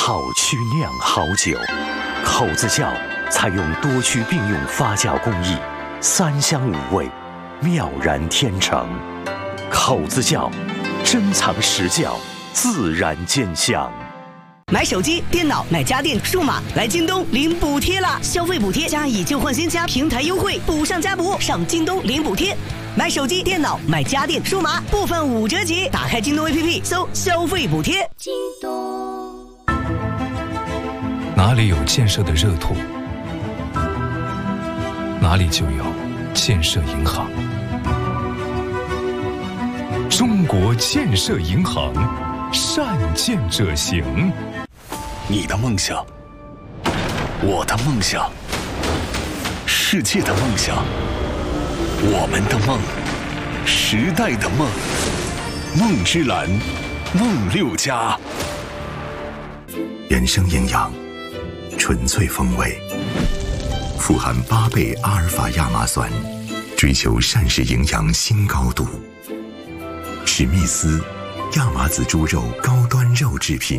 好曲酿好酒，口子窖采用多区并用发酵工艺，3香5味，妙然天成。口子窖，珍藏实窖，自然见香。 买手机、电脑、买家电、数码，来京东领补贴啦！消费补贴加以旧换新加平台优惠，补上加补，上京东领补贴。买手机、电脑、买家电、数码，部分5折起。打开京东 APP， 搜消费补贴。京东。 哪里有建设的热土，哪里就有建设银行。中国建设银行，善建者行。 你的梦想，我的梦想，世界的梦想，我们的梦，时代的梦。梦之蓝，梦6家。 原生营养，纯粹风味，富含8倍阿尔法亚麻酸，追求膳食营养新高度。史密斯亚麻籽猪肉高端肉制品。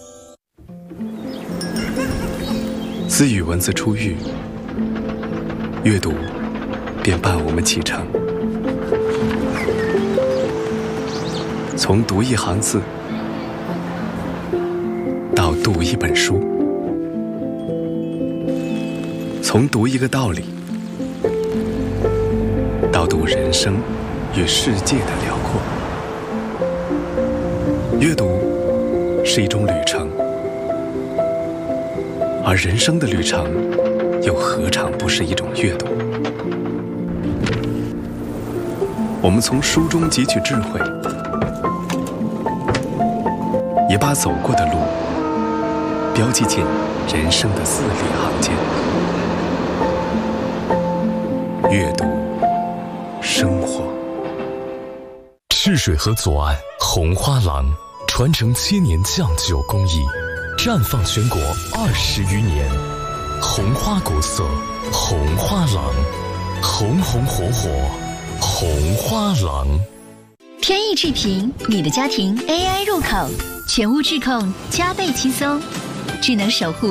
自与文字初遇，阅读便伴我们启程。从读一行字，到读一本书，从读一个道理，到读人生与世界的辽阔。阅读是一种旅程，而人生的旅程又何尝不是一种阅读？我们从书中汲取智慧，也把走过的路标记进人生的字里行间。阅读生活。 赤水河左岸红花廊传承7年酱酒工艺，绽放全国20余年。红花国色，红花廊，红红火火，红花廊。 天意智屏，你的家庭 AI 入口，全屋智控，加倍轻松，智能守护